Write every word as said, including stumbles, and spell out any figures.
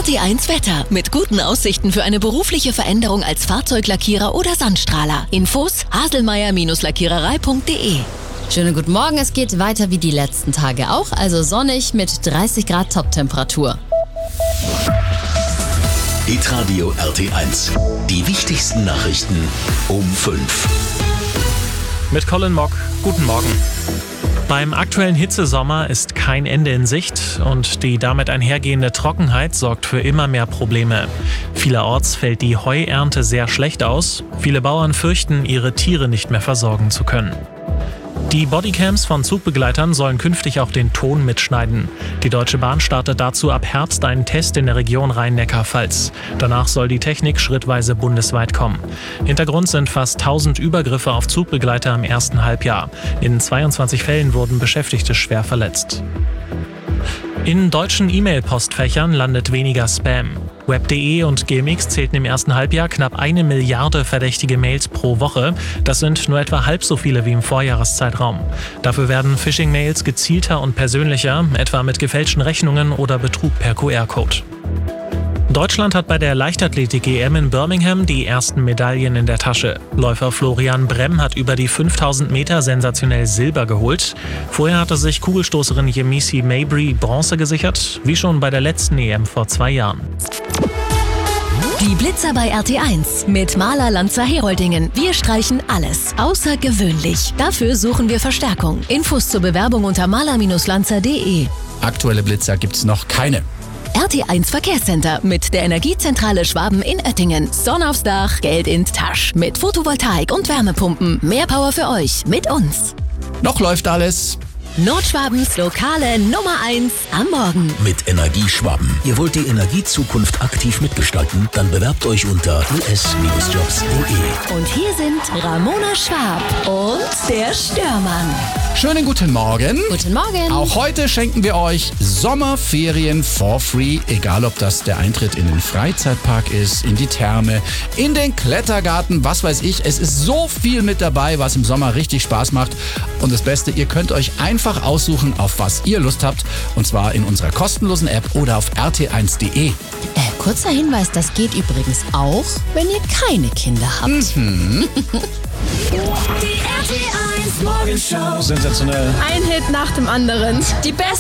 T eins Wetter mit guten Aussichten für eine berufliche Veränderung als Fahrzeuglackierer oder Sandstrahler. Infos haselmeier Lackiererei punkt de. Schönen guten Morgen, es geht weiter wie die letzten Tage auch, also sonnig mit dreißig Grad Toptemperatur. Hitradio R T eins. Die wichtigsten Nachrichten um fünf. Mit Colin Mock, guten Morgen. Beim aktuellen Hitzesommer ist kein Ende in Sicht und die damit einhergehende Trockenheit sorgt für immer mehr Probleme. Vielerorts fällt die Heuernte sehr schlecht aus. Viele Bauern fürchten, ihre Tiere nicht mehr versorgen zu können. Die Bodycams von Zugbegleitern sollen künftig auch den Ton mitschneiden. Die Deutsche Bahn startet dazu ab Herbst einen Test in der Region Rhein-Neckar-Pfalz. Danach soll die Technik schrittweise bundesweit kommen. Hintergrund sind fast tausend Übergriffe auf Zugbegleiter im ersten Halbjahr. In zweiundzwanzig Fällen wurden Beschäftigte schwer verletzt. In deutschen E-Mail-Postfächern landet weniger Spam. web punkt de und G M X zählten im ersten Halbjahr knapp eine Milliarde verdächtige Mails pro Woche. Das sind nur etwa halb so viele wie im Vorjahreszeitraum. Dafür werden Phishing-Mails gezielter und persönlicher, etwa mit gefälschten Rechnungen oder Betrug per Q R-Code. Deutschland hat bei der Leichtathletik-E M in Birmingham die ersten Medaillen in der Tasche. Läufer Florian Bremm hat über die fünftausend Meter sensationell Silber geholt. Vorher hatte sich Kugelstoßerin Yemisi Mabry Bronze gesichert, wie schon bei der letzten E M vor zwei Jahren. Die Blitzer bei R T eins mit Maler Lanzer Heroldingen. Wir streichen alles außergewöhnlich. Dafür suchen wir Verstärkung. Infos zur Bewerbung unter maler Lanzer punkt de. Aktuelle Blitzer gibt's noch keine. R T eins Verkehrscenter mit der Energiezentrale Schwaben in Oettingen. Sonne aufs Dach, Geld in Tasch. Mit Photovoltaik und Wärmepumpen. Mehr Power für euch mit uns. Noch läuft alles. Nordschwabens lokale Nummer eins am Morgen. Mit Energie Schwaben. Ihr wollt die Energiezukunft aktiv mitgestalten? Dann bewerbt euch unter u s jobs punkt de. Und hier sind Ramona Schwab und der Störmann. Schönen guten Morgen. Guten Morgen. Auch heute schenken wir euch Sommerferien for free. Egal, ob das der Eintritt in den Freizeitpark ist, in die Therme, in den Klettergarten, was weiß ich. Es ist so viel mit dabei, was im Sommer richtig Spaß macht. Und das Beste, ihr könnt euch einfach aussuchen, auf was ihr Lust habt. Und zwar in unserer kostenlosen App oder auf r t eins punkt de. Äh, kurzer Hinweis, das geht übrigens auch, wenn ihr keine Kinder habt. Mhm. Die R T eins Morgenshow. Sensationell. Ein Hit nach dem anderen. Die besten